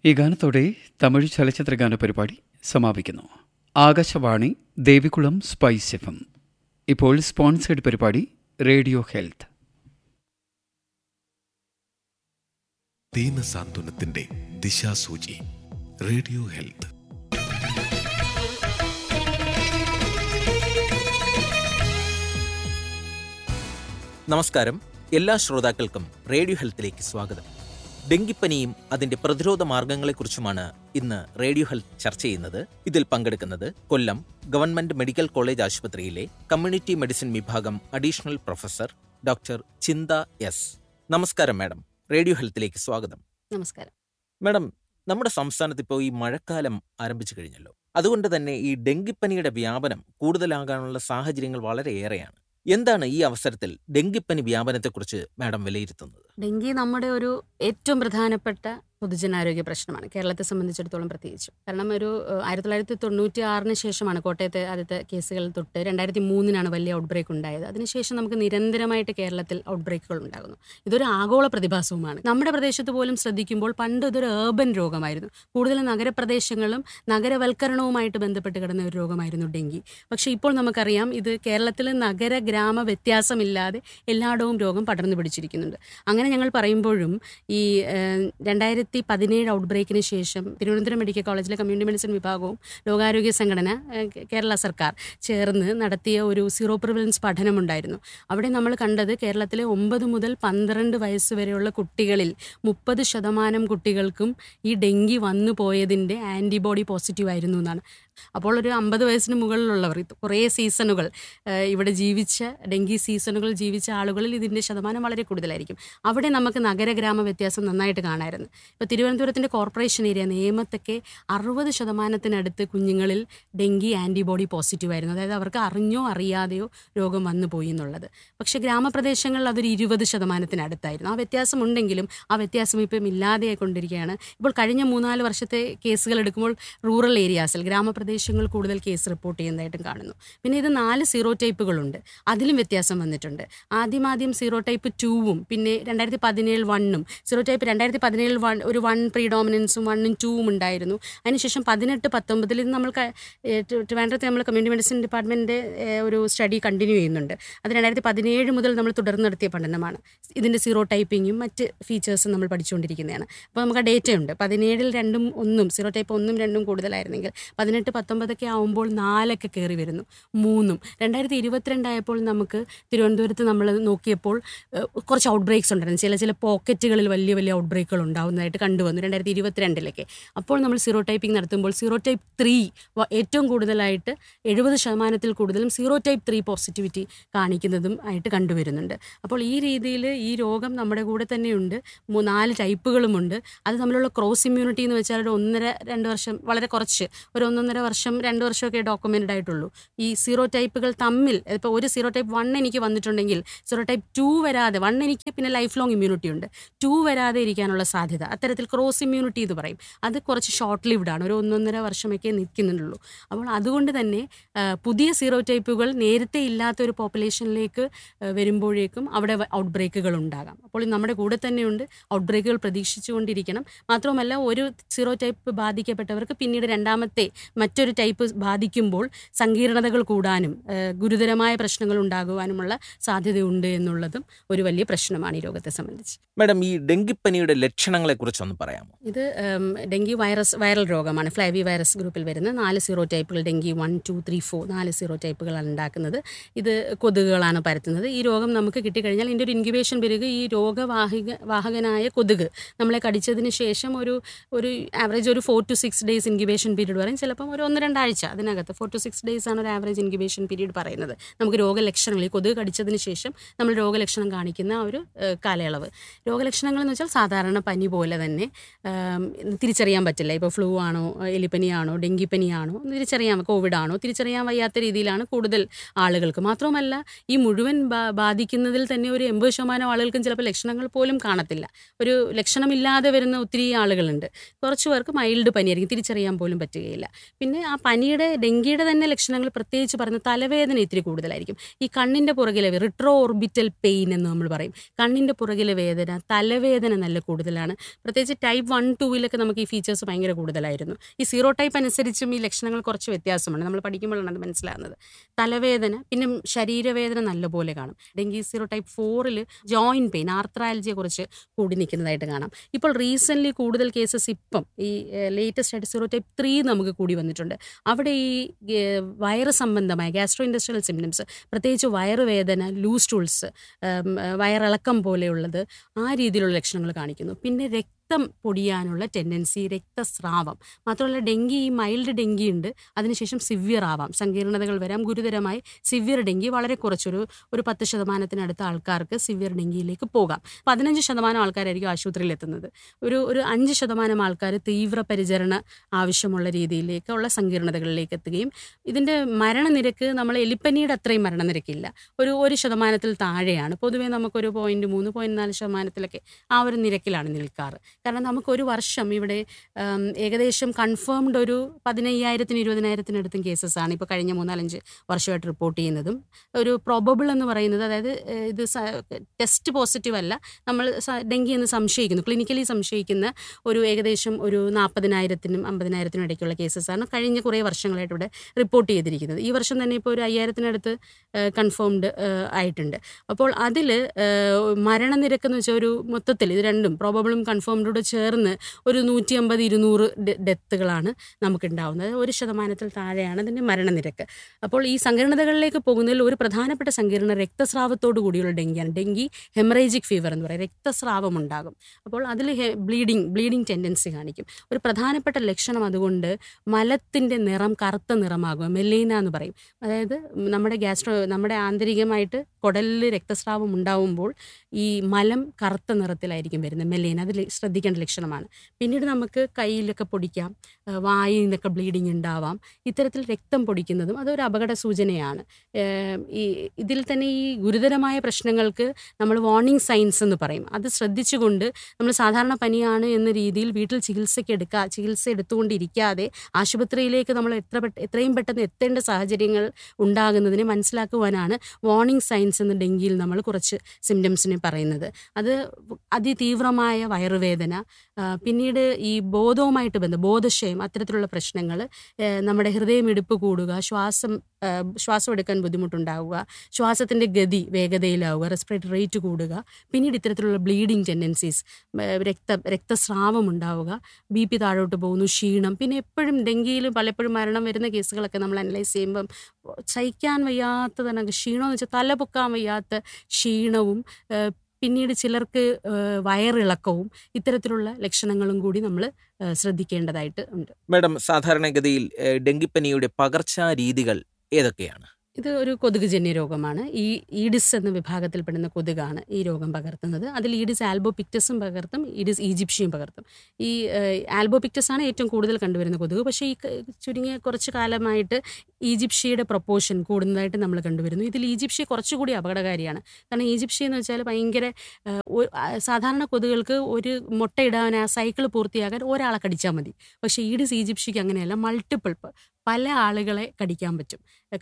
ഈ ഗാനത്തോടെ തമിഴ് ചലച്ചിത്രഗാന പരിപാടി സമാപിക്കുന്നു. Akashvani Devikulam spice FM. ഇപ്പോൾ സ്പോൺസേഡ് പരിപാടി റേഡിയോ ഹെൽത്ത്. ദീനസാന്ത്വനത്തിന്റെ ദിശാസൂചി radio health. നമസ്കാരം. എല്ലാ ശ്രോതാക്കൾക്കും റേഡിയോ ഹെൽത്തിലേക്ക് സ്വാഗതം. ഡെങ്കിപ്പനിയും അതിന്റെ പ്രതിരോധ മാർഗങ്ങളെക്കുറിച്ചുമാണ് ഇന്ന് റേഡിയോ ഹെൽത്ത് ചർച്ച ചെയ്യുന്നത്. ഇതിൽ പങ്കെടുക്കുന്നത് കൊല്ലം ഗവൺമെന്റ് മെഡിക്കൽ കോളേജ് ആശുപത്രിയിലെ കമ്മ്യൂണിറ്റി മെഡിസിൻ വിഭാഗം അഡീഷണൽ പ്രൊഫസർ ഡോക്ടർ ചിന്ത എസ്. നമസ്കാരം മാഡം, റേഡിയോ ഹെൽത്തിലേക്ക് സ്വാഗതം. നമസ്കാരം മാഡം, നമ്മുടെ സംസ്ഥാനത്ത് ഇപ്പോൾ ഈ മഴക്കാലം ആരംഭിച്ചു കഴിഞ്ഞല്ലോ. അതുകൊണ്ട് തന്നെ ഈ ഡെങ്കിപ്പനിയുടെ വ്യാപനം കൂടുതലാകാനുള്ള സാഹചര്യങ്ങൾ വളരെയേറെയാണ്. എന്താണ് ഈ അവസരത്തിൽ ഡെങ്കിപ്പനി വ്യാപനത്തെക്കുറിച്ച് മാഡം വിലയിരുത്തുന്നത്? ഡെങ്കി നമ്മുടെ ഒരു ഏറ്റവും പ്രധാനപ്പെട്ട പൊതുജനാരോഗ്യ പ്രശ്നമാണ്, കേരളത്തെ സംബന്ധിച്ചിടത്തോളം പ്രത്യേകിച്ചും. കാരണം 1996 ശേഷമാണ് കോട്ടയത്തെ ആദ്യത്തെ കേസുകൾ തൊട്ട് 2003 വലിയ ഔട്ട് ബ്രേക്ക് ഉണ്ടായത്. അതിനുശേഷം നമുക്ക് നിരന്തരമായിട്ട് കേരളത്തിൽ ഔട്ട് ബ്രേക്കുകൾ ഉണ്ടാകുന്നു. ഇതൊരു ആഗോള പ്രതിഭാസവുമാണ്. നമ്മുടെ പ്രദേശത്ത് പോലും ശ്രദ്ധിക്കുമ്പോൾ പണ്ട് ഇതൊരു ഏർബൻ രോഗമായിരുന്നു. കൂടുതലും നഗരപ്രദേശങ്ങളും നഗരവൽക്കരണവുമായിട്ട് ബന്ധപ്പെട്ട് കിടന്ന ഒരു രോഗമായിരുന്നു ഡെങ്കി. പക്ഷേ ഇപ്പോൾ നമുക്കറിയാം, ഇത് കേരളത്തിൽ നഗര ഗ്രാമ വ്യത്യാസമില്ലാതെ എല്ലായിടവും രോഗം പടർന്നു പിടിച്ചിരിക്കുന്നുണ്ട്. അങ്ങനെ ഞങ്ങൾ പറയുമ്പോഴും ഈ 2017 ഔട്ട് ബ്രേക്കിന് ശേഷം തിരുവനന്തപുരം മെഡിക്കൽ കോളേജിലെ കമ്മ്യൂണിറ്റി മെഡിസിൻ വിഭാഗവും ലോകാരോഗ്യ സംഘടന, കേരള സർക്കാർ ചേർന്ന് നടത്തിയ ഒരു സീറോ പ്രിവലൻസ് പഠനമുണ്ടായിരുന്നു. അവിടെ നമ്മൾ കണ്ടത് കേരളത്തിലെ 9 മുതൽ 12 വയസ്സ് വരെയുള്ള കുട്ടികളിൽ 30% കുട്ടികൾക്കും ഈ ഡെങ്കി വന്നു പോയതിൻ്റെ ആൻറ്റിബോഡി പോസിറ്റീവ് ആയിരുന്നു എന്നാണ്. അപ്പോൾ ഒരു 50 വയസ്സിന് മുകളിലുള്ളവർ, കുറേ സീസണുകൾ ഇവിടെ ജീവിച്ച, ഡെങ്കി സീസണുകൾ ജീവിച്ച ആളുകളിൽ ഇതിൻ്റെ ശതമാനം വളരെ കൂടുതലായിരിക്കും. അവിടെ നമുക്ക് നഗരഗ്രാമ വ്യത്യാസം നന്നായിട്ട് കാണാമായിരുന്നു. ഇപ്പോൾ തിരുവനന്തപുരത്തിൻ്റെ കോർപ്പറേഷൻ ഏരിയ നേമത്തൊക്കെ 60% കുഞ്ഞുങ്ങളിൽ ഡെങ്കി ആൻറ്റിബോഡി പോസിറ്റീവ് ആയിരുന്നു. അതായത് അവർക്ക് അറിഞ്ഞോ അറിയാതെയോ രോഗം വന്നു പോയി എന്നുള്ളത്. പക്ഷേ ഗ്രാമപ്രദേശങ്ങളിൽ അതൊരു 20% ആ വ്യത്യാസം ഉണ്ടെങ്കിലും ആ വ്യത്യാസം ഇപ്പം ഇല്ലാതെയായിക്കൊണ്ടിരിക്കുകയാണ്. ഇപ്പോൾ കഴിഞ്ഞ 3-4 വർഷത്തെ കേസുകൾ എടുക്കുമ്പോൾ റൂറൽ ഏരിയാസിൽ, ഗ്രാമപ്രദേശങ്ങൾ കൂടുതൽ കേസ് റിപ്പോർട്ട് ചെയ്യുന്നതായിട്ടും കാണുന്നു. പിന്നെ ഇത് 4 സീറോ ടൈപ്പുകളുണ്ട്, അതിലും വ്യത്യാസം വന്നിട്ടുണ്ട്. ആദ്യം സീറോ ടൈപ്പ് 2ഉം പിന്നെ 2017 1ഉം. സീറോ ടൈപ്പ് 2017 ഒരു 1 പ്രീഡോമിനൻസും 1ഉം 2ഉം ഉണ്ടായിരുന്നു. അതിനുശേഷം 18-19 ഇത് നമ്മൾ ട്രിവാൻഡ്രത്തെ നമ്മൾ കമ്മ്യൂണിറ്റി മെഡിസിൻ ഡിപ്പാർട്ട്മെൻറ്റിൻ്റെ ഒരു സ്റ്റഡി കണ്ടിന്യൂ ചെയ്യുന്നുണ്ട്. അത് 2017 മുതൽ നമ്മൾ തുടർന്ന് നടത്തിയ പഠനമാണ്. ഇതിൻ്റെ സീറോ ടൈപ്പിങ്ങും മറ്റ് ഫീച്ചേഴ്സും നമ്മൾ പഠിച്ചുകൊണ്ടിരിക്കുന്നതാണ്. അപ്പോൾ നമുക്ക് ആ ഡേറ്റ ഉണ്ട്. 17 2ഉം 1ഉം സീറോ ടൈപ്പ് 1ഉം 2ഉം കൂടുതലായിരുന്നെങ്കിൽ 18-19 ആവുമ്പോൾ 4 കയറി വരുന്നു, 3ഉം. 2022 ആയപ്പോൾ നമുക്ക് തിരുവനന്തപുരത്ത് നമ്മൾ നോക്കിയപ്പോൾ കുറച്ച് ഔട്ട് ബ്രേക്സ് ഉണ്ടായിരുന്നു. ചില പോക്കറ്റുകളിൽ വലിയ ഔട്ട് ബ്രേക്കുകൾ ഉണ്ടാകുന്നതായിട്ട് കണ്ടുവന്നു 2022 അപ്പോൾ നമ്മൾ സീറോ ടൈപ്പിംഗ് നടത്തുമ്പോൾ സീറോ ടൈപ്പ് 3 ഏറ്റവും കൂടുതലായിട്ട് 70% കൂടുതലും സീറോ ടൈപ്പ് 3 പോസിറ്റിവിറ്റി കാണിക്കുന്നതും ആയിട്ട് കണ്ടുവരുന്നുണ്ട്. അപ്പോൾ ഈ രീതിയിൽ ഈ രോഗം നമ്മുടെ കൂടെ തന്നെയുണ്ട്. 4 ടൈപ്പുകളുമുണ്ട്. അത് തമ്മിലുള്ള ക്രോസ് ഇമ്മ്യൂണിറ്റി എന്ന് വെച്ചാൽ ഒരു 1.5-2 വർഷം, വളരെ കുറച്ച്, ഒരു 1.5 വർഷം 2 വർഷമൊക്കെ ഡോക്യുമെൻറ്റഡ് ആയിട്ടുള്ളൂ. ഈ സീറോ ടൈപ്പുകൾ തമ്മിൽ ഇപ്പോൾ ഒരു സീറോ ടൈപ്പ് 1 എനിക്ക് വന്നിട്ടുണ്ടെങ്കിൽ സീറോ ടൈപ്പ് 2 വരാതെ, 1 എനിക്ക് പിന്നെ ലൈഫ് ലോങ് ഇമ്മ്യൂണിറ്റി ഉണ്ട്, 2 വരാതെ ഇരിക്കാനുള്ള സാധ്യത, അത്തരത്തിൽ ക്രോസ് ഇമ്മ്യൂണിറ്റി എന്ന് പറയും. അത് കുറച്ച് ഷോർട്ട് ലിവ്ഡ് ആണ്, ഒരു 1.5 വർഷമൊക്കെ നിൽക്കുന്നുള്ളൂ. അപ്പോൾ അതുകൊണ്ട് തന്നെ പുതിയ സീറോ ടൈപ്പുകൾ നേരത്തെ ഇല്ലാത്ത ഒരു പോപ്പുലേഷനിലേക്ക് വരുമ്പോഴേക്കും അവിടെ ഔട്ട് ബ്രേക്കുകൾ ഉണ്ടാകാം. അപ്പോൾ നമ്മുടെ കൂടെ തന്നെയുണ്ട്, ഔട്ട് ബ്രേക്കുകൾ പ്രതീക്ഷിച്ചുകൊണ്ടിരിക്കണം. മാത്രമല്ല, ഒരു സീറോ ടൈപ്പ് ബാധിക്കപ്പെട്ടവർക്ക് പിന്നീട് രണ്ടാമത്തെ മറ്റൊരു ടൈപ്പ് ബാധിക്കുമ്പോൾ സങ്കീർണതകൾ കൂടാനും ഗുരുതരമായ പ്രശ്നങ്ങൾ ഉണ്ടാകുവാനുമുള്ള സാധ്യതയുണ്ട് എന്നുള്ളതും ഒരു വലിയ പ്രശ്നമാണ് ഈ രോഗത്തെ സംബന്ധിച്ച്. മാഡം, ഈ ഡെങ്കിപ്പനിയുടെ ലക്ഷണങ്ങളെ കുറിച്ചൊന്ന് പറയാമോ? ഇത് ഡെങ്കി വൈറൽ രോഗമാണ്. ഫ്ലൈവി വൈറസ് ഗ്രൂപ്പിൽ വരുന്ന 4 സീറോ ടൈപ്പുകൾ, ഡെങ്കി 1, 2, 3, 4 4 സീറോ ടൈപ്പുകളാണ് ഉണ്ടാക്കുന്നത്. ഇത് കൊതുകുകളാണ് പരത്തുന്നത്. ഈ രോഗം നമുക്ക് കിട്ടിക്കഴിഞ്ഞാൽ ഇതിൻ്റെ ഒരു ഇൻക്യുബേഷൻ പീരീഡ്, ഈ രോഗവാഹകനായ കൊതുക് നമ്മളെ കടിച്ചതിന് ശേഷം ഒരു ആവറേജ് ഒരു 4 to 6 days ഇൻക്യുബേഷൻ പീരീഡ് പറയും. ചിലപ്പം ഒരു 1-2 ആഴ്ച അതിനകത്ത് 4 to 6 days ആണ് ഒരു ആവറേജ് ഇൻക്യുബേഷൻ പീരീഡ് പറയുന്നത്. നമുക്ക് രോഗലക്ഷണങ്ങൾ, ഈ കൊതുക് കടിച്ചതിന് ശേഷം നമ്മൾ രോഗലക്ഷണം കാണിക്കുന്ന ഒരു കാലയളവ്. രോഗലക്ഷണങ്ങൾ എന്ന് വെച്ചാൽ സാധാരണ പനി പോലെ തന്നെ തിരിച്ചറിയാൻ പറ്റില്ല. ഇപ്പോൾ ഫ്ലൂ ആണോ, എലിപ്പനിയാണോ, ഡെങ്കിപ്പനിയാണോ തിരിച്ചറിയാൻ, കോവിഡ് ആണോ തിരിച്ചറിയാൻ വയ്യാത്ത രീതിയിലാണ് കൂടുതൽ ആളുകൾക്ക്. മാത്രമല്ല, ഈ മുഴുവൻ ബാധിക്കുന്നതിൽ തന്നെ ഒരു 80% ആളുകൾക്കും ചിലപ്പോൾ ലക്ഷണങ്ങൾ പോലും കാണത്തില്ല. ഒരു ലക്ഷണമില്ലാതെ വരുന്ന ഒത്തിരി ആളുകളുണ്ട്. കുറച്ച് പേർക്ക് മൈൽഡ് പനിയായിരിക്കും, തിരിച്ചറിയാൻ പോലും പറ്റുകയില്ല. പിന്നെ ആ പനിയുടെ ഡെങ്കിയുടെ തന്നെ ലക്ഷണങ്ങൾ പ്രത്യേകിച്ച് പറയുന്നത് തലവേദന ഇത്തിരി കൂടുതലായിരിക്കും. ഈ കണ്ണിൻ്റെ പുറകിലെ റിട്രോ ഓർബിറ്റൽ പെയിൻ എന്ന് നമ്മൾ പറയും. കണ്ണിൻ്റെ പുറകിലെ വേദന, തലവേദന നല്ല കൂടുതലാണ്. പ്രത്യേകിച്ച് ടൈപ്പ് 1, 2 നമുക്ക് ഈ ഫീച്ചേഴ്സ് ഭയങ്കര കൂടുതലായിരുന്നു. ഈ സീറോ ടൈപ്പ് അനുസരിച്ചും ഈ ലക്ഷണങ്ങൾ കുറച്ച് വ്യത്യാസമാണ്. നമ്മൾ പഠിക്കുമ്പോഴാണ് അത് മനസ്സിലാകുന്നത്. തലവേദന, പിന്നെ ശരീരവേദന നല്ലപോലെ കാണും. Dengue zero type 4 joint pain, ആർത്രയാൽജിയെ കുറിച്ച് കൂടി നിൽക്കുന്നതായിട്ട് കാണാം. ഇപ്പോൾ റീസെൻ്റ്ലി കൂടുതൽ കേസസ് ഇപ്പം ഈ ലേറ്റസ്റ്റ് ആയിട്ട് സീറോ ടൈപ്പ് 3 നമുക്ക് കൂടി വന്നിട്ടുണ്ട്. അവിടെ ഈ വയറ് സംബന്ധമായ ഗ്യാസ്ട്രോ ഇൻഡസ്ട്രിയൽ സിംറ്റംസ്, പ്രത്യേകിച്ച് വയറുവേദന, ലൂസ് ടൂൾസ്, വയറിളക്കം പോലെയുള്ളത്, ആ രീതിയിലുള്ള ലക്ഷണങ്ങൾ കാണിക്കുന്നു. പിന്നെ രക്തം പൊടിയാനുള്ള ടെൻഡൻസി, രക്തസ്രാവം. മാത്രമല്ല ഡെങ്കി, ഈ മൈൽഡ് ഡെങ്കി ഉണ്ട്, അതിനുശേഷം സിവിയർ ആവാം, സങ്കീർണതകൾ വരാം. ഗുരുതരമായി സിവിയർ ഡെങ്കി വളരെ കുറച്ചൊരു 10% ആൾക്കാർക്ക് സിവിയർ ഡെങ്കിയിലേക്ക് പോകാം. 15% ആൾക്കാരായിരിക്കും ആശുപത്രിയിൽ എത്തുന്നത്. ഒരു 5% ആൾക്കാർ തീവ്ര പരിചരണ ആവശ്യമുള്ള രീതിയിലേക്കുള്ള സങ്കീർണതകളിലേക്ക് എത്തുകയും ഇതിൻ്റെ മരണനിരക്ക് നമ്മൾ എലിപ്പനിയുടെ അത്രയും മരണനിരക്കില്ല, ഒരു 1% താഴെയാണ്. പൊതുവേ നമുക്കൊരു 0.3, 0.4% ആ ഒരു നിരക്കിലാണ് നിൽക്കാറ്. കാരണം നമുക്കൊരു വർഷം ഇവിടെ ഏകദേശം കൺഫേംഡ് ഒരു 15,000-നും 20,000-ത്തിനടുത്തും കേസസാണ് ഇപ്പോൾ കഴിഞ്ഞ 3-4 വർഷമായിട്ട് റിപ്പോർട്ട് ചെയ്യുന്നതും. ഒരു പ്രോബബിൾ എന്ന് പറയുന്നത്, അതായത് ഇത് ടെസ്റ്റ് പോസിറ്റീവ് അല്ല, നമ്മൾ ഡെങ്കി എന്ന് സംശയിക്കുന്നു, ക്ലിനിക്കലി സംശയിക്കുന്ന ഒരു ഏകദേശം ഒരു 40,000-നും 50,000-ത്തിനും ഇടയ്ക്കുള്ള കേസസാണ് കഴിഞ്ഞ കുറേ വർഷങ്ങളായിട്ട് ഇവിടെ റിപ്പോർട്ട് ചെയ്തിരിക്കുന്നത്. ഈ വർഷം തന്നെ ഇപ്പോൾ ഒരു 5,000-ത്തിനടുത്ത് കൺഫേംഡ് ആയിട്ടുണ്ട്. അപ്പോൾ അതിൽ മരണനിരക്കെന്ന് വെച്ചാൽ ഒരു മൊത്തത്തിൽ ഇത് രണ്ടും പ്രോബബിളും കൺഫേംഡോട് ചേർന്ന് ഒരു 150-200 ഡെത്തുകളാണ് നമുക്കുണ്ടാവുന്നത്. 1% താഴെയാണ് അതിൻ്റെ മരണനിരക്ക്. അപ്പോൾ ഈ സങ്കീർണതകളിലേക്ക് പോകുന്നതിൽ ഒരു പ്രധാനപ്പെട്ട സങ്കീർണ രക്തസ്രാവത്തോടു കൂടിയുള്ള ഡെങ്കിയാണ്. ഡെങ്കി ഹെമറേജിക് ഫീവർ എന്ന് പറയും, രക്തസ്രാവം ഉണ്ടാകും. അപ്പോൾ അതിൽ ബ്ലീഡിങ് ടെൻഡൻസി കാണിക്കും. ഒരു പ്രധാനപ്പെട്ട ലക്ഷണം അതുകൊണ്ട് മലത്തിൻ്റെ നിറം കറുത്ത നിറമാകും, മെലീന എന്ന് പറയും. അതായത് നമ്മുടെ ആന്തരികമായിട്ട് കുടലിൽ രക്തസ്രാവം ഉണ്ടാവുമ്പോൾ ഈ മലം കറുത്ത നിറത്തിലായിരിക്കും വരുന്നത്, മെലീന. അത് ശ്രദ്ധിക്കേണ്ട ലക്ഷണമാണ്. പിന്നീട് നമുക്ക് കയ്യിലൊക്കെ പൊടിക്കാം, വായിൽ നിന്നൊക്കെ ബ്ലീഡിങ് ഉണ്ടാവാം. ഇത്തരത്തിൽ രക്തം പൊടിക്കുന്നതും അതൊരു അപകട സൂചനയാണ്. ഇതിൽ തന്നെ ഈ ഗുരുതരമായ പ്രശ്നങ്ങൾക്ക് നമ്മൾ വാർണിംഗ് സൈൻസ് എന്ന് പറയും. അത് ശ്രദ്ധിച്ചുകൊണ്ട് നമ്മൾ സാധാരണ പനിയാണ് എന്ന രീതിയിൽ വീട്ടിൽ ചികിത്സ എടുത്തുകൊണ്ടിരിക്കാതെ ആശുപത്രിയിലേക്ക് നമ്മൾ എത്രയും പെട്ടെന്ന് എത്തേണ്ട സാഹചര്യങ്ങൾ ഉണ്ടാകുന്നതിനെ മനസ്സിലാക്കുവാനാണ് വാർണിംഗ് സൈൻസ് എന്ന് ഡെങ്കിയിൽ നമ്മൾ കുറച്ച് സിംറ്റംസിനെ പറയുന്നത്. അത് അതിതീവ്രമായ വയറുവേദന, പിന്നീട് ഈ ബോധവുമായിട്ട് ബോധക്ഷയം, അത്തരത്തിലുള്ള പ്രശ്നങ്ങൾ, നമ്മുടെ ഹൃദയമിടിപ്പ് കൂടുക, ശ്വാസം എടുക്കാൻ ബുദ്ധിമുട്ടുണ്ടാവുക, ശ്വാസത്തിൻ്റെ ഗതി വേഗതയിലാവുക, റെസ്പിറേറ്ററി റേറ്റ് കൂടുക, പിന്നീട് ഇത്തരത്തിലുള്ള ബ്ലീഡിങ് ടെൻഡൻസീസ്, രക്തസ്രാവം ഉണ്ടാവുക, BP താഴോട്ട് പോകുന്നു, ക്ഷീണം. പിന്നെ എപ്പോഴും ഡെങ്കിയിൽ പലപ്പോഴും മരണം വരുന്ന കേസുകളൊക്കെ നമ്മൾ അനലൈസ് ചെയ്യുമ്പം സഹിക്കാൻ വയ്യാത്തതാണ് ക്ഷീണമെന്ന് വെച്ചാൽ തല പൊക്കാൻ വയ്യാത്ത ക്ഷീണവും, പിന്നീട് ചിലർക്ക് വയറിളക്കവും, ഇത്തരത്തിലുള്ള ലക്ഷണങ്ങളും കൂടി നമ്മൾ ശ്രദ്ധിക്കേണ്ടതായിട്ട് ഉണ്ട്. മാഡം, സാധാരണഗതിയിൽ ഡെങ്കിപ്പനിയുടെ പകർച്ചാ രീതികൾ ഏതൊക്കെയാണ്? ഇത് ഒരു കൊതുകുജന്യ രോഗമാണ്. ഈ ഈഡിസ് എന്ന വിഭാഗത്തിൽപ്പെടുന്ന കൊതുകാണ് ഈ രോഗം പകർത്തുന്നത്. അതിൽ ഈഡിസ് ആൽബോപിക്ടസും പകർത്തും, ഈഡിസ് ഈജിപ്ഷ്യയും പകർത്തും. ഈ ആൽബോപിക്ടസ് ആണ് ഏറ്റവും കൂടുതൽ കണ്ടുവരുന്ന കൊതുക്. പക്ഷേ ഈ ചുരുങ്ങിയ കുറച്ച് കാലമായിട്ട് ഈജിപ്ഷ്യയുടെ പ്രൊപ്പോർഷൻ കൂടുന്നതായിട്ട് നമ്മൾ കണ്ടുവരുന്നു. ഇതിൽ ഈജിപ്ഷ്യ കുറച്ചുകൂടി അപകടകാരിയാണ്. കാരണം ഈജിപ്ഷ്യ എന്ന് വെച്ചാൽ ഭയങ്കര സാധാരണ കൊതുകൾക്ക് ഒരു മുട്ടയിടാൻ ആ സൈക്കിൾ പൂർത്തിയാക്കാൻ ഒരാളെ കടിച്ചാൽ മതി. പക്ഷേ ഈഡിസ് ഈജിപ്ഷ്യക്ക് അങ്ങനെയല്ല, മൾട്ടിപ്പിൾ പല ആളുകളെ കടിക്കാൻ പറ്റും.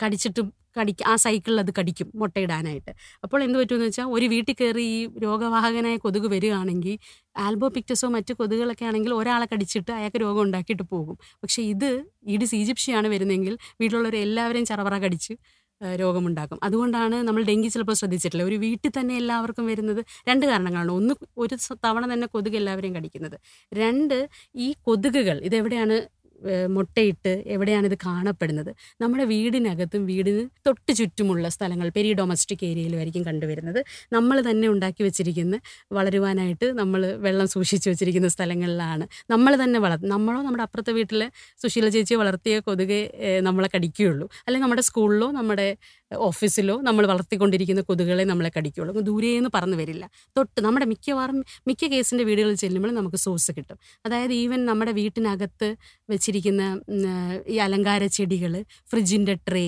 ആ സൈക്കിളിൽ അത് കടിക്കും മുട്ടയിടാനായിട്ട്. അപ്പോൾ എന്ത് പറ്റുമെന്ന് വെച്ചാൽ ഒരു വീട്ടിൽ കയറി ഈ രോഗവാഹകനായ കൊതുക് വരികയാണെങ്കിൽ ആൽബോപിക്ടസോ മറ്റു കൊതുകുകളൊക്കെ ആണെങ്കിൽ ഒരാളെ കടിച്ചിട്ട് അയാൾക്ക് രോഗം ഉണ്ടാക്കിയിട്ട് പോകും. പക്ഷേ ഇത് ഈഡിസ് ഈജിപ്ഷ്യയാണ് വരുന്നതെങ്കിൽ വീട്ടിലുള്ളവർ എല്ലാവരെയും ചറവറ കടിച്ച് രോഗമുണ്ടാക്കും. അതുകൊണ്ടാണ് നമ്മൾ ഡെങ്കി ചിലപ്പോൾ ശ്രദ്ധിച്ചിട്ടില്ല, ഒരു വീട്ടിൽ തന്നെ എല്ലാവർക്കും വരുന്നത് 2 കാരണങ്ങളാണ്. ഒന്ന്, ഒരു തവണ തന്നെ കൊതുക് എല്ലാവരെയും കടിക്കുന്നത്. 2, ഈ കൊതുകുകൾ ഇതെവിടെയാണ് മുട്ടയിട്ട് എവിടെയാണിത് കാണപ്പെടുന്നത്? നമ്മുടെ വീടിനകത്തും വീടിന് തൊട്ട് ചുറ്റുമുള്ള സ്ഥലങ്ങൾ, പെരി ഡൊമസ്റ്റിക് ഏരിയയിലുമായിരിക്കും കണ്ടുവരുന്നത്. നമ്മൾ തന്നെ ഉണ്ടാക്കി വെച്ചിരിക്കുന്ന, വളരുവാനായിട്ട് നമ്മൾ വെള്ളം സൂക്ഷിച്ച് വെച്ചിരിക്കുന്ന സ്ഥലങ്ങളിലാണ് നമ്മൾ തന്നെ നമ്മളോ നമ്മുടെ അപ്പുറത്തെ വീട്ടിലെ സുശീല ചേച്ചി വളർത്തിയ കൊതുകെ നമ്മളെ കടിക്കുകയുള്ളൂ. അല്ലെങ്കിൽ നമ്മുടെ സ്കൂളിലോ നമ്മുടെ ഓഫീസിലോ നമ്മൾ വളർത്തിക്കൊണ്ടിരിക്കുന്ന കൊതുകുകളെ നമ്മളെ കടിക്കുകയുള്ളൂ. ദൂരേന്ന് പറന്ന് വരില്ല. നമ്മുടെ മിക്ക കേസിൻ്റെ വീടുകളിൽ ചെല്ലുമ്പോൾ നമുക്ക് സോഴ്സ് കിട്ടും. അതായത് ഈവൻ നമ്മുടെ വീട്ടിനകത്ത് വെച്ചിരിക്കുന്ന ഈ അലങ്കാര ചെടികൾ, ഫ്രിഡ്ജിൻ്റെ ട്രേ,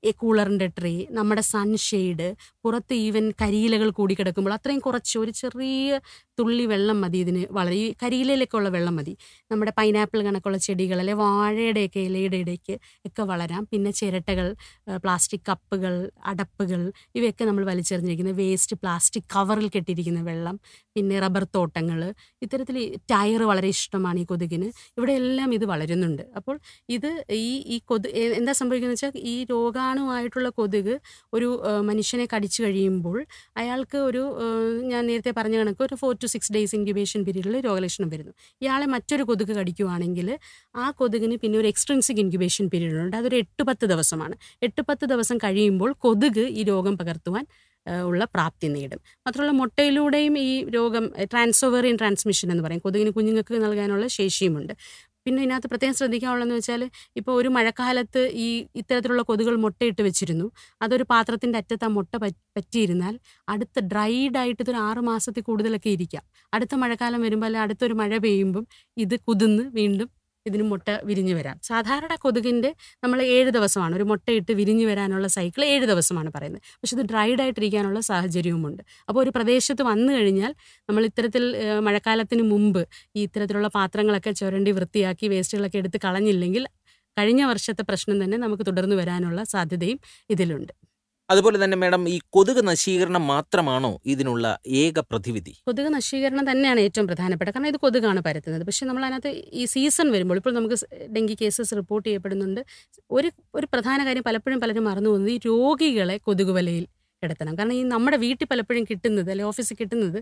കൂളറിൻ്റെ ട്രേ, നമ്മുടെ സൺഷെയ്ഡ്, പുറത്ത് ഈവൻ കരിയിലകൾ കൂടി കിടക്കുമ്പോൾ അത്രയും കുറച്ച് ഒരു ചെറിയ തുള്ളി വെള്ളം മതി ഇതിന് വളരെ. ഈ കരിയിലയിലൊക്കെ ഉള്ള വെള്ളം മതി. നമ്മുടെ പൈനാപ്പിൾ കണക്കുള്ള ചെടികൾ അല്ലെ വാഴയുടെയൊക്കെ ഇലയുടെ ഇടയ്ക്ക് ഒക്കെ വളരാം. പിന്നെ ചിരട്ടകൾ, പ്ലാസ്റ്റിക് കപ്പുകൾ, അടപ്പുകൾ, ഇവയൊക്കെ നമ്മൾ വലിച്ചെറിഞ്ഞിരിക്കുന്ന വേസ്റ്റ്, പ്ലാസ്റ്റിക് കവറിൽ കെട്ടിയിരിക്കുന്ന വെള്ളം, പിന്നെ റബ്ബർ തോട്ടങ്ങൾ, ഇത്തരത്തിൽ ടയർ വളരെ ഇഷ്ടമാണ് ഈ കൊതുകിന്. ഇവിടെ എല്ലാം ഇത് വളരുന്നുണ്ട്. അപ്പോൾ ഇത് ഈ എന്താ സംഭവിക്കുന്നത് വെച്ചാൽ ഈ രോഗാണുവായിട്ടുള്ള കൊതുക് ഒരു മനുഷ്യനെ കടിച്ചു കഴിയുമ്പോൾ അയാൾക്ക് ഞാൻ നേരത്തെ പറഞ്ഞ കണക്ക് ഒരു 4 to 6 days ഇൻക്യുബേഷൻ പീരീഡിൽ രോഗലക്ഷണം വരുന്നു. ഇയാളെ മറ്റൊരു കൊതുക് കടിക്കുവാണെങ്കിൽ ആ കൊതുകിന് പിന്നെ ഒരു എക്സ്ട്രിൻസിക് ഇൻക്യുബേഷൻ പീരീഡ് ഉണ്ട്. അതൊരു 8-10 ദിവസമാണ്. 8-10 ദിവസം കഴിയുമ്പോൾ കൊതുക് ഈ രോഗം പകർത്തുവാൻ ഉള്ള പ്രാപ്തി നേടും. മാത്രമല്ല മുട്ടയിലൂടെയും ഈ രോഗം ട്രാൻസോവേറിയൻ ട്രാൻസ്മിഷൻ എന്ന് പറയും, കൊതുകിന് കുഞ്ഞുങ്ങൾക്ക് നൽകാനുള്ള ശേഷിയുമുണ്ട്. പിന്നെ ഇതിനകത്ത് പ്രത്യേകം ശ്രദ്ധിക്കാനുള്ളതെന്ന് വെച്ചാൽ ഇപ്പോൾ ഒരു മഴക്കാലത്ത് ഇത്തരത്തിലുള്ള കൊതുകുകൾ മുട്ടയിട്ട് വെച്ചിരുന്നു. അതൊരു പാത്രത്തിൻ്റെ അറ്റത്ത് ആ മുട്ട പറ്റിയിരുന്നാൽ അടുത്ത ഡ്രൈഡ് ആയിട്ട് ഇതൊരു 6 മാസത്തിൽ കൂടുതലൊക്കെ ഇരിക്കാം. അടുത്ത മഴക്കാലം വരുമ്പോൾ അല്ലെ അടുത്തൊരു മഴ പെയ്യുമ്പം ഇത് കുതിർന്ന് വീണ്ടും ഇതിന് മുട്ട വിരിഞ്ഞു വരാം. സാധാരണ കൊതുകിൻ്റെ നമ്മൾ 7 ദിവസമാണ് ഒരു മുട്ടയിട്ട് വിരിഞ്ഞു വരാനുള്ള സൈക്കിൾ 7 ദിവസമാണ് പറയുന്നത്. പക്ഷെ ഇത് ഡ്രൈഡ് ആയിട്ടിരിക്കാനുള്ള സാഹചര്യവുമുണ്ട്. അപ്പോൾ ഒരു പ്രദേശത്ത് വന്നു കഴിഞ്ഞാൽ നമ്മൾ ഇത്തരത്തിൽ മഴക്കാലത്തിന് മുമ്പ് ഈ ഇത്തരത്തിലുള്ള പാത്രങ്ങളൊക്കെ ചുരണ്ടി വൃത്തിയാക്കി വേസ്റ്റുകളൊക്കെ എടുത്ത് കളഞ്ഞില്ലെങ്കിൽ കഴിഞ്ഞ വർഷത്തെ പ്രശ്നം തന്നെ നമുക്ക് തുടർന്ന് വരാനുള്ള സാധ്യതയും ഇതിലുണ്ട്. അതുപോലെ തന്നെ മാഡം, ഈ കൊതുക് നശീകരണം മാത്രമാണോ ഇതിനുള്ള ഏക പ്രതിവിധി? കൊതുക് നശീകരണം തന്നെയാണ് ഏറ്റവും പ്രധാനപ്പെട്ട, കാരണം ഇത് കൊതുകാണ് പരത്തുന്നത്. പക്ഷെ നമ്മൾ അതിനകത്ത് ഈ സീസൺ വരുമ്പോൾ ഇപ്പോൾ നമുക്ക് ഡെങ്കി കേസസ് റിപ്പോർട്ട് ചെയ്യപ്പെടുന്നുണ്ട്. ഒരു പ്രധാന കാര്യം പലപ്പോഴും പലരും മറന്നു പോകുന്നത് ഈ രോഗികളെ കൊതുക് വലയിൽ കിടത്തണം. കാരണം ഈ നമ്മുടെ വീട്ടിൽ പലപ്പോഴും കിട്ടുന്നത് അല്ലെങ്കിൽ ഓഫീസിൽ കിട്ടുന്നത്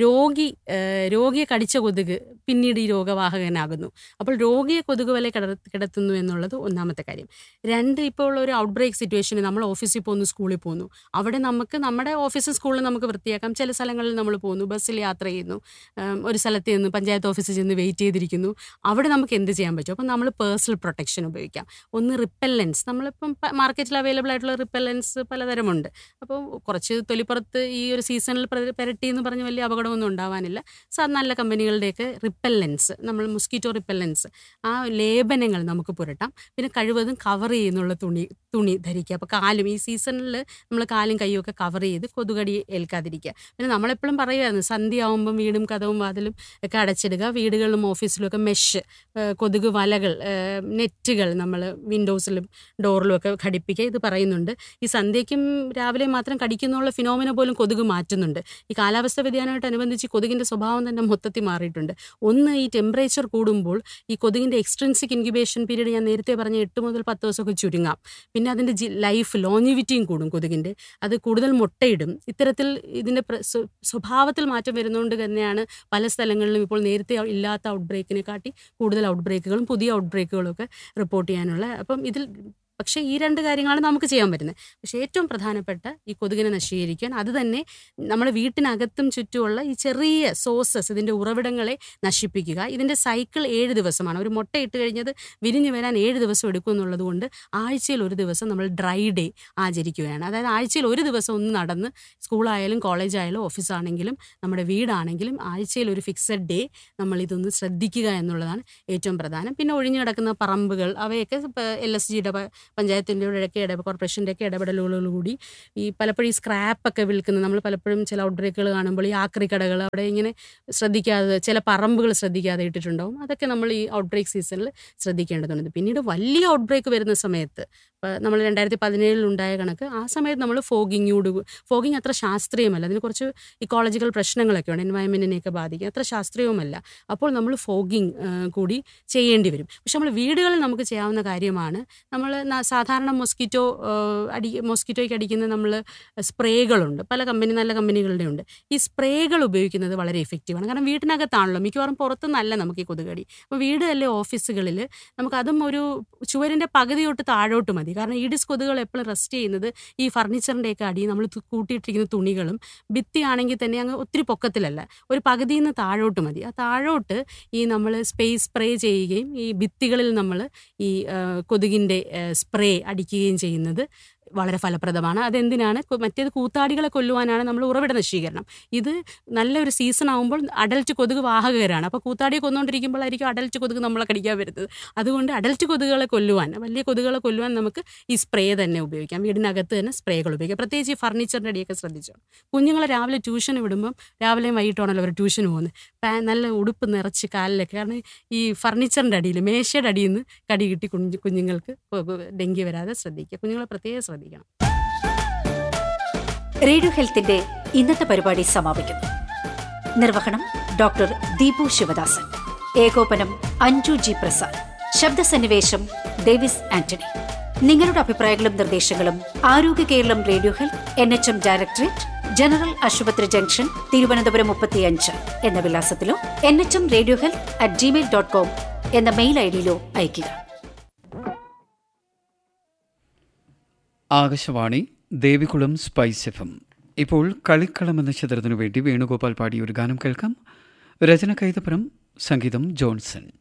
രോഗിയെ കടിച്ച കൊതുക് പിന്നീട് ഈ രോഗവാഹകനാകുന്നു. അപ്പോൾ രോഗിയെ കൊതുക് വല കിടത്തുന്നു എന്നുള്ളത് ഒന്നാമത്തെ കാര്യം. 2, ഇപ്പോൾ ഉള്ള ഒരു ഔട്ട് ബ്രേക്ക് സിറ്റുവേഷനിൽ നമ്മൾ ഓഫീസിൽ പോകുന്നു, സ്കൂളിൽ പോകുന്നു, അവിടെ നമുക്ക് നമ്മുടെ ഓഫീസും സ്കൂളിൽ നമുക്ക് വൃത്തിയാക്കാം. ചില സ്ഥലങ്ങളിൽ നമ്മൾ പോകുന്നു, ബസ്സിൽ യാത്ര ചെയ്യുന്നു, ഒരു സ്ഥലത്ത് നിന്ന് പഞ്ചായത്ത് ഓഫീസിൽ ചെന്ന് വെയിറ്റ് ചെയ്തിരിക്കുന്നു, അവിടെ നമുക്ക് എന്ത് ചെയ്യാൻ പറ്റും? അപ്പം നമ്മൾ പേഴ്സണൽ പ്രൊട്ടക്ഷൻ ഉപയോഗിക്കാം. ഒന്ന് റിപ്പല്ലൻസ്, നമ്മളിപ്പം മാർക്കറ്റിൽ അവൈലബിൾ ആയിട്ടുള്ള റിപ്പല്ലൻസ് പലതരമുണ്ട്. അപ്പോൾ കുറച്ച് തൊലിപ്പുറത്ത് ഈ ഒരു സീസണിൽ പെരട്ടി എന്ന് പറഞ്ഞ് വലിയ അപകടമൊന്നും ഉണ്ടാവാനില്ല. നല്ല കമ്പനികളുടെയൊക്കെ റിപ്പല്ലൻസ്, നമ്മൾ മൊസ്കിറ്റോ റിപ്പല്ലൻസ്, ആ ലേപനങ്ങൾ നമുക്ക് പുരട്ടാം. പിന്നെ കഴിവതും കവർ ചെയ്യുന്നുള്ള തുണി ധരിക്കുക. അപ്പോൾ കാലും ഈ സീസണിൽ നമ്മൾ കാലും കൈയും ഒക്കെ കവർ ചെയ്ത് കൊതുകടി ഏൽക്കാതിരിക്കുക. പിന്നെ നമ്മളെപ്പോഴും പറയുമായിരുന്നു സന്ധ്യ ആകുമ്പം വീടും കതവും വാതിലും ഒക്കെ അടച്ചിടുക. വീടുകളിലും ഓഫീസിലും ഒക്കെ മെഷ്, കൊതുക് വലകൾ, നെറ്റുകൾ നമ്മൾ വിൻഡോസിലും ഡോറിലും ഒക്കെ ഘടിപ്പിക്കുക. ഇത് പറയുന്നുണ്ട്. ഈ സന്ധ്യയ്ക്കും രാവിലെ മാത്രം കടിക്കുന്നുള്ള ഫിനോമിന പോലും കൊതുക് മാറ്റുന്നുണ്ട്. ഈ കാലാവസ്ഥ വ്യതിയാനമായിട്ടനുബന്ധിച്ച് കൊതുകിൻ്റെ സ്വഭാവം തന്നെ മൊത്തത്തിൽ മാറിയിട്ടുണ്ട്. ഒന്ന്, ഈ ടെമ്പറേച്ചർ കൂടുമ്പോൾ ഈ കൊതുകിൻ്റെ എക്സ്ട്രിൻസിക് ഇൻക്യുബേഷൻ പീരീഡ് ഞാൻ നേരത്തെ പറഞ്ഞ 8 മുതൽ 10 ദിവസമൊക്കെ ചുരുങ്ങാം. പിന്നെ അതിൻ്റെ ലൈഫ് ലോഞ്ചിവിറ്റിയും കൂടും കൊതുകിൻ്റെ. അത് കൂടുതൽ മുട്ടയിടും. ഇത്തരത്തിൽ ഇതിൻ്റെ സ്വഭാവത്തിൽ മാറ്റം വരുന്നതുകൊണ്ട് തന്നെയാണ് പല സ്ഥലങ്ങളിലും ഇപ്പോൾ നേരത്തെ ഇല്ലാത്ത ഔട്ട് ബ്രേക്കിനെ കാട്ടി കൂടുതൽ ഔട്ട് ബ്രേക്കുകളും പുതിയ ഔട്ട് ബ്രേക്കുകളും ഒക്കെ റിപ്പോർട്ട് ചെയ്യാനുള്ള. അപ്പം ഇതിൽ പക്ഷേ ഈ 2 കാര്യങ്ങളാണ് നമുക്ക് ചെയ്യാൻ പറ്റുന്നത്. പക്ഷേ ഏറ്റവും പ്രധാനപ്പെട്ട ഈ കൊതുകിനെ നശീകരിക്കാൻ അത് തന്നെ നമ്മുടെ വീട്ടിനകത്തും ചുറ്റുമുള്ള ഈ ചെറിയ സോഴ്സസ്, ഇതിൻ്റെ ഉറവിടങ്ങളെ നശിപ്പിക്കുക. ഇതിൻ്റെ സൈക്കിൾ 7 ദിവസമാണ്. ഒരു മുട്ട ഇട്ട് കഴിഞ്ഞത് വിരിഞ്ഞു വരാൻ 7 ദിവസം എടുക്കും എന്നുള്ളത് കൊണ്ട് ആഴ്ചയിൽ ഒരു ദിവസം നമ്മൾ ഡ്രൈ ഡേ ആചരിക്കുകയാണ്. അതായത് ആഴ്ചയിൽ ഒരു ദിവസം ഒന്ന് നടന്ന്, സ്കൂളായാലും കോളേജായാലും ഓഫീസാണെങ്കിലും നമ്മുടെ വീടാണെങ്കിലും ആഴ്ചയിൽ ഒരു ഫിക്സഡ് ഡേ നമ്മൾ ഇതൊന്ന് ശ്രദ്ധിക്കുക എന്നുള്ളതാണ് ഏറ്റവും പ്രധാനം. പിന്നെ ഒഴിഞ്ഞു കിടക്കുന്ന പറമ്പുകൾ, അവയൊക്കെ LSGയുടെ പഞ്ചായത്തിൻ്റെ കോർപ്പറേഷൻ്റെ ഒക്കെ ഇടപെടലുകളോടുകൂടി ഈ പലപ്പോഴും ഈ സ്ക്രാപ്പൊക്കെ വിൽക്കുന്നത്, നമ്മൾ പലപ്പോഴും ചില ഔട്ട് ബ്രേക്കുകൾ കാണുമ്പോൾ ഈ ആക്രി കടകൾ അവിടെ ഇങ്ങനെ ശ്രദ്ധിക്കാതെ, ചില പറമ്പുകൾ ശ്രദ്ധിക്കാതെ ഇട്ടിട്ടുണ്ടാവും. അതൊക്കെ നമ്മൾ ഈ ഔട്ട് ബ്രേക്ക് സീസണിൽ ശ്രദ്ധിക്കേണ്ടതുണ്ട്. പിന്നീട് വലിയ ഔട്ട് ബ്രേക്ക് വരുന്ന സമയത്ത്, നമ്മൾ 2017 ഉണ്ടായ കണക്ക്, ആ സമയത്ത് നമ്മൾ ഫോഗിങ് അത്ര ശാസ്ത്രീയമല്ല. അതിന് കുറച്ച് ഇക്കോളജിക്കൽ പ്രശ്നങ്ങളൊക്കെ ഉണ്ട്, എൻവയൺമെൻറ്റിനെയൊക്കെ ബാധിക്കും. അത്ര ശാസ്ത്രീയവുമല്ല. അപ്പോൾ നമ്മൾ ഫോഗിങ് കൂടി ചെയ്യേണ്ടി വരും. പക്ഷെ നമ്മൾ വീടുകളിൽ നമുക്ക് ചെയ്യാവുന്ന കാര്യമാണ്, നമ്മൾ സാധാരണ മോസ്കിറ്റോയ്ക്ക് അടിക്കുന്ന നമ്മൾ സ്പ്രേകളുണ്ട്, നല്ല കമ്പനികളുടെ ഉണ്ട്. ഈ സ്പ്രേകൾ ഉപയോഗിക്കുന്നത് വളരെ എഫക്റ്റീവാണ്. കാരണം വീട്ടിനകത്താണല്ലോ, മിക്കവാറും പുറത്തുനിന്നല്ല നമുക്ക് ഈ കൊതുകടി. അപ്പോൾ വീട് അല്ലെ ഓഫീസുകളിൽ നമുക്കതും ഒരു ചുവരിൻ്റെ പകുതി തൊട്ട് താഴോട്ട് മതി. കാരണം ഈഡിസ് കൊതുകുകൾ എപ്പോഴും റെസ്റ്റ് ചെയ്യുന്നത് ഈ ഫർണിച്ചറിൻ്റെയൊക്കെ അടി നമ്മൾ കൂട്ടിയിട്ടിരിക്കുന്ന തുണികളും, ഭിത്തി ആണെങ്കിൽ തന്നെ അങ്ങ് ഒത്തിരി പൊക്കത്തിലല്ല, ഒരു പകുതിയിൽ നിന്ന് താഴോട്ട് മതി. ആ താഴോട്ട് ഈ നമ്മൾ സ്പ്രേ ചെയ്യുകയും ഈ ഭിത്തികളിൽ നമ്മൾ ഈ കൊതുകിൻ്റെ സ്പ്രേ അടിക്കുകയും ചെയ്യുന്നത് വളരെ ഫലപ്രദമാണ്. അതെന്തിനാണ്? മറ്റേത് കൂത്താടികളെ കൊല്ലുവാനാണ്, നമ്മൾ ഉറവിട നശീകരണം. ഇത് നല്ലൊരു സീസൺ ആകുമ്പോൾ അഡൽറ്റ് കൊതുക് വാഹകരാണ്. അപ്പോൾ കൂത്താടിയെ കൊന്നുകൊണ്ടിരിക്കുമ്പോഴായിരിക്കും അഡൽറ്റ് കൊതുക് നമ്മളെ കടിക്കാൻ വരുന്നത്. അതുകൊണ്ട് അഡൽറ്റ് കൊതുകുകളെ കൊല്ലുവാൻ, വലിയ കൊതുകുകളെ കൊല്ലുവാൻ നമുക്ക് ഈ സ്പ്രേ തന്നെ ഉപയോഗിക്കാം. വീടിനകത്ത് തന്നെ സ്പ്രേകൾ ഉപയോഗിക്കാം. പ്രത്യേകിച്ച് ഈ ഫർണിച്ചറിൻ്റെ അടിയൊക്കെ ശ്രദ്ധിച്ചോ. കുഞ്ഞുങ്ങളെ രാവിലെ ട്യൂഷന് വിടുമ്പം, രാവിലെയും വൈകിട്ടാണല്ലോ അവർ ട്യൂഷന് പോകുന്നത്, നല്ല ഉടുപ്പ് നിറച്ച് കാലിലൊക്കെ, കാരണം ഈ ഫർണിച്ചറിൻ്റെ അടിയിൽ, മേശയുടെ അടിയിൽ നിന്ന് കടി കിട്ടി കുഞ്ഞുങ്ങൾക്ക് ഡെങ്കി വരാതെ ശ്രദ്ധിക്കുക. കുഞ്ഞുങ്ങളെ പ്രത്യേകം ശ്രദ്ധിക്കണം. റേഡിയോ ഹെൽത്തിന്റെ ഇന്നത്തെ പരിപാടി സമാപിക്കുന്നു. നിർവഹണം ഡോക്ടർ ദീപു ശിവദാസൻ. ഏകോപനം അഞ്ജു ജി പ്രസാദ്. ശബ്ദസന്നിവേശം ഡേവിസ് ആന്റണി. നിങ്ങളുടെ അഭിപ്രായങ്ങളും നിർദ്ദേശങ്ങളും ആരോഗ്യ Keralam radio health NHM directorate, general ആശുപത്രി ജംഗ്ഷൻ, തിരുവനന്തപുരം 35 എന്ന വിലാസത്തിലോ NHM റേഡിയോ health@gmail.com എന്ന മെയിൽ ഐഡിയിലോ അയയ്ക്കുക. Akashvani Devikulam spice FM. ഇപ്പോൾ കളിക്കളം എന്ന ചിത്രത്തിനു വേണ്ടി വേണുഗോപാൽ പാടിയ ഒരു ഗാനം കേൾക്കാം. രചന കൈതപ്പുറം, സംഗീതം ജോൺസൺ.